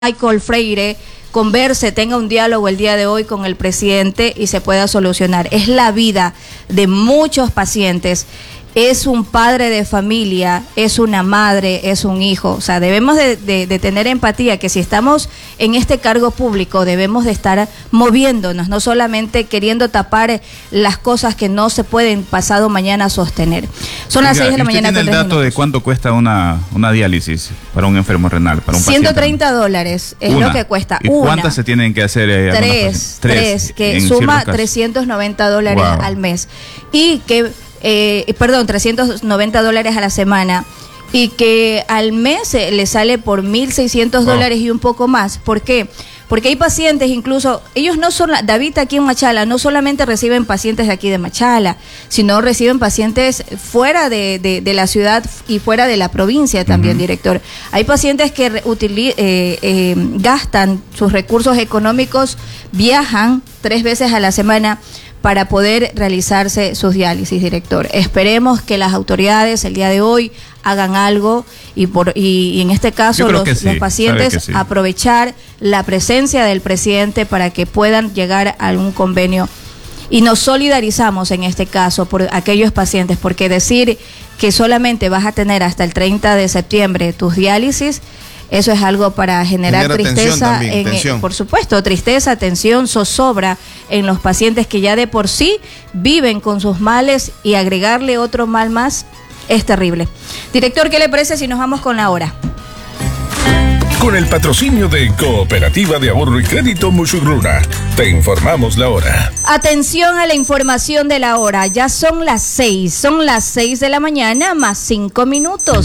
Michael Freire converse, tenga un diálogo el día de hoy con el presidente y se pueda solucionar. Es la vida de muchos pacientes. Es un padre de familia, es una madre, es un hijo. O sea, debemos de tener empatía, que si estamos en este cargo público debemos de estar moviéndonos, no solamente queriendo tapar las cosas que no se pueden pasado mañana sostener. Son las 6 de la mañana. ¿Tiene el dato de cuánto cuesta una diálisis para un enfermo renal, para un $130 paciente? es lo que cuesta. ¿Y cuántas se tienen que hacer? Tres, que suma $390 wow. al mes. Y que... $390 a la semana, y que al mes le sale por $1,600 y un poco más. ¿Por qué? Porque hay pacientes, incluso, ellos no son, David aquí en Machala, no solamente reciben pacientes de aquí de Machala, sino reciben pacientes fuera de la ciudad y fuera de la provincia también, director. Hay pacientes que gastan sus recursos económicos, viajan 3 veces a la semana para poder realizarse sus diálisis, director. Esperemos que las autoridades el día de hoy hagan algo y en este caso los pacientes aprovechar la presencia del presidente para que puedan llegar a algún convenio. Y nos solidarizamos en este caso por aquellos pacientes, porque decir que solamente vas a tener hasta el 30 de septiembre tus diálisis, eso es algo para generar tristeza, tensión. Por supuesto, tristeza, tensión, zozobra en los pacientes que ya de por sí viven con sus males, y agregarle otro mal más es terrible. Director, ¿qué le parece si nos vamos con la hora? Con el patrocinio de Cooperativa de Ahorro y Crédito Muchugruna, te informamos la hora. Atención a la información de la hora, ya son las 6 de la mañana más 5 minutos.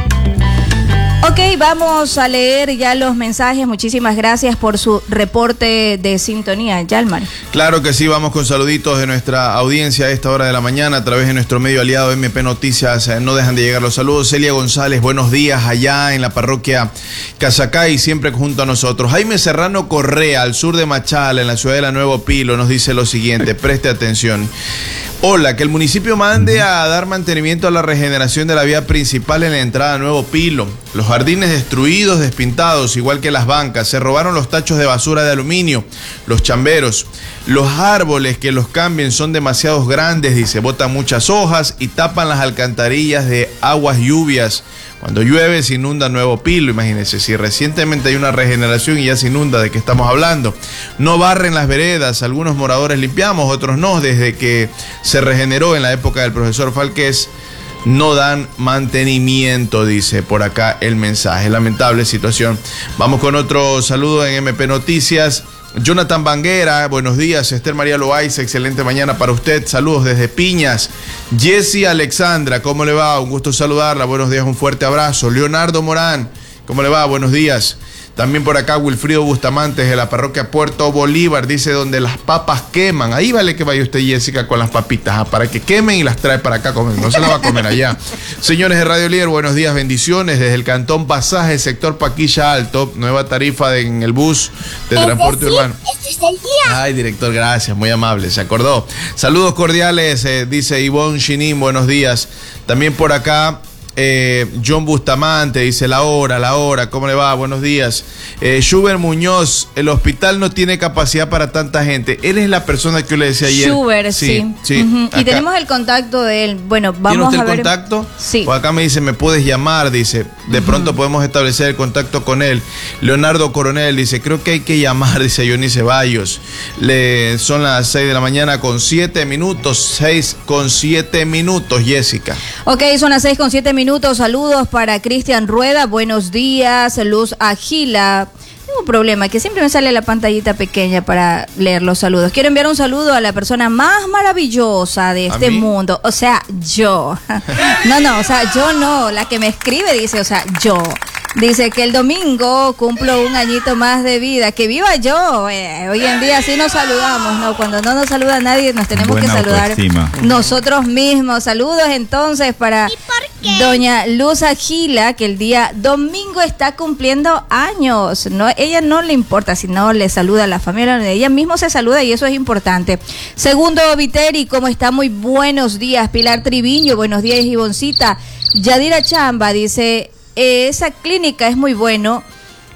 Ok, vamos a leer ya los mensajes. Muchísimas gracias por su reporte de sintonía, Yalmar. Claro que sí, vamos con saluditos de nuestra audiencia a esta hora de la mañana a través de nuestro medio aliado MP Noticias. No dejan de llegar los saludos. Celia González, buenos días allá en la parroquia Casacay, siempre junto a nosotros. Jaime Serrano Correa, al sur de Machala, en la ciudad de la Nuevo Pilo, nos dice lo siguiente, preste atención. Hola, que el municipio mande a dar mantenimiento a la regeneración de la vía principal en la entrada a Nuevo Pilo. Los jardines destruidos, despintados, igual que las bancas. Se robaron los tachos de basura de aluminio, los chamberos. Los árboles que los cambien son demasiados grandes, dice, botan muchas hojas y tapan las alcantarillas de aguas lluvias. Cuando llueve se inunda Nuevo Pilo, imagínense, si recientemente hay una regeneración y ya se inunda, ¿de qué estamos hablando? No barren las veredas, algunos moradores limpiamos, otros no, desde que se regeneró en la época del profesor Falqués, no dan mantenimiento, dice por acá el mensaje. Lamentable situación. Vamos con otro saludo en MP Noticias. Jonathan Banguera, buenos días. Esther María Loaiza, excelente mañana para usted. Saludos desde Piñas. Jessie Alexandra, ¿cómo le va? Un gusto saludarla. Buenos días, un fuerte abrazo. Leonardo Morán, ¿cómo le va? Buenos días. También por acá Wilfrido Bustamante de la parroquia Puerto Bolívar, dice, donde las papas queman. Ahí vale que vaya usted, Jessica, con las papitas, para que quemen y las trae para acá a comer. No se las va a comer allá. Señores de Radio Líder, buenos días, bendiciones. Desde el Cantón Pasaje, sector Paquilla Alto, nueva tarifa en el bus de transporte urbano. Este es el día. Ay, director, gracias, muy amable, se acordó. Saludos cordiales, dice Ivonne Chinín, buenos días. También por acá John Bustamante dice, la hora, ¿cómo le va? Buenos días. Schubert Muñoz, el hospital no tiene capacidad para tanta gente. Él es la persona que yo le decía ayer. Schubert, sí. Y tenemos el contacto de él. Bueno, vamos a ver. ¿Tiene usted el contacto? Sí. Pues acá me dice, me puedes llamar, dice. De pronto podemos establecer el contacto con él. Leonardo Coronel dice, creo que hay que llamar, dice Johnny Ceballos. Son las 6 de la mañana con 7 minutos. 6 con 7 minutos, Jessica. Ok, son las 6 con 7 minutos. Saludos para Cristian Rueda, buenos días. Luz Agila. Tengo un problema, que siempre me sale la pantallita pequeña para leer los saludos. Quiero enviar un saludo a la persona más maravillosa de este mundo. O sea, yo. No, o sea, yo no. La que me escribe dice, o sea, yo. Dice que el domingo cumplo un añito más de vida. ¡Que viva yo! Hoy en día sí nos saludamos, ¿no? Cuando no nos saluda nadie, nos tenemos que saludar nosotros mismos. Saludos entonces para doña Luz Agila, que el día domingo está cumpliendo años. No, ella no le importa si no le saluda a la familia, ella misma se saluda y eso es importante. Segundo Viteri, ¿cómo está? Muy buenos días. Pilar Triviño, buenos días, Ivoncita. Yadira Chamba dice, esa clínica es muy bueno